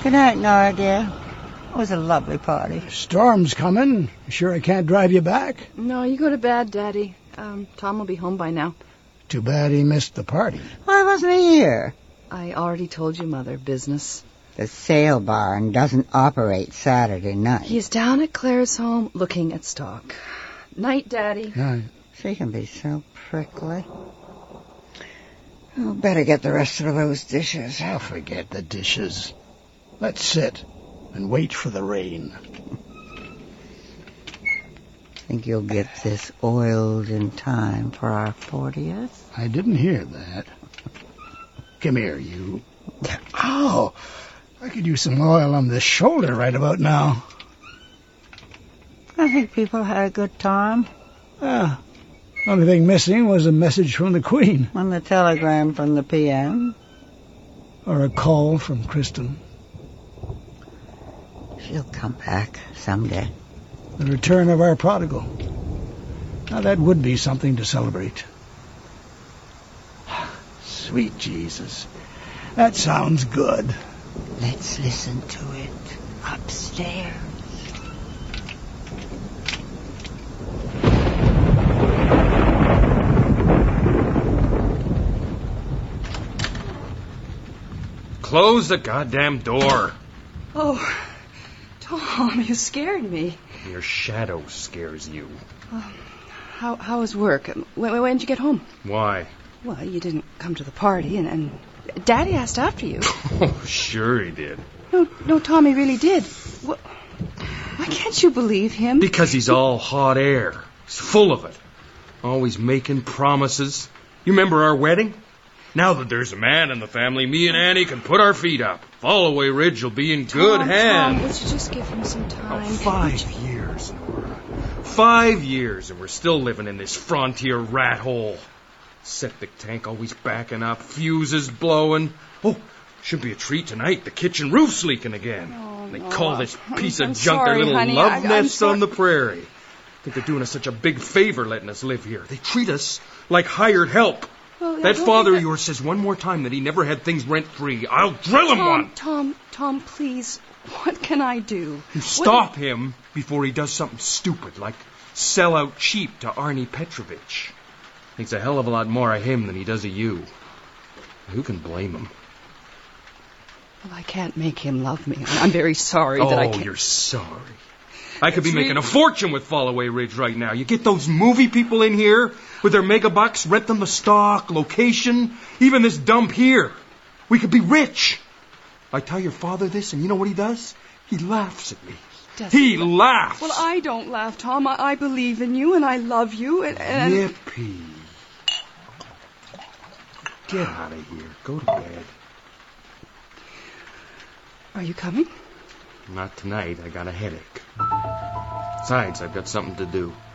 Good night, Nora, dear. It was a lovely party. Storm's coming. Sure I can't drive you back? No, you go to bed, Daddy. Tom will be home by now. Too bad he missed the party. Why wasn't he here? I already told you, Mother. Business. The sale barn doesn't operate Saturday night. He's down at Claire's home looking at stock. Night, Daddy. Night. She can be so prickly. Oh, better get the rest of those dishes. I'll forget the dishes. Let's sit and wait for the rain. Think you'll get this oiled in time for our 40th? I didn't hear that. Come here, you. Oh, I could use some oil on this shoulder right about now. I think people had a good time. Only thing missing was a message from the Queen. And the telegram from the PM. Or a call from Kristen. She'll come back someday. The return of our prodigal. Now that would be something to celebrate. Sweet Jesus. That sounds good. Let's listen to it upstairs. Close the goddamn door. Oh, Tom, you scared me. Your shadow scares you. How was work? When did you get home? Why? Well, you didn't come to the party, and Daddy asked after you. Oh, sure he did. No, Tom, he really did. Why can't you believe him? Because he's all hot air. He's full of it. Always making promises. You remember our wedding? Now that there's a man in the family, me and Annie can put our feet up. Fallaway Ridge will be in good hands. Tom, let's just give him some time. 5 years, Nora. 5 years, and we're still living in this frontier rat hole. Septic tank always backing up, fuses blowing. Oh, should be a treat tonight. The kitchen roof's leaking again. Oh, they no. call this piece of I'm junk sorry, their little honey. love I'm nests sorry. on the prairie. I think they're doing us such a big favor letting us live here. They treat us like hired help. Well, That father of yours says one more time that he never had things rent-free. I'll drill him one. Tom, please. What can I do? You stop him before he does something stupid, like sell out cheap to Arnie Petrovich. Thinks a hell of a lot more of him than he does of you. Who can blame him? Well, I can't make him love me. I'm very sorry that I can't. Oh, you're sorry. I could be making a fortune with Fallaway Ridge right now. You get those movie people in here with their megabucks, rent them the stock, location, even this dump here. We could be rich. I tell your father this, and you know what he does? He laughs at me. He laughs. Well, I don't laugh, Tom. I believe in you, and I love you, and... Yippee. Get out of here. Go to bed. Are you coming? Not tonight. I got a headache. Besides, I've got something to do.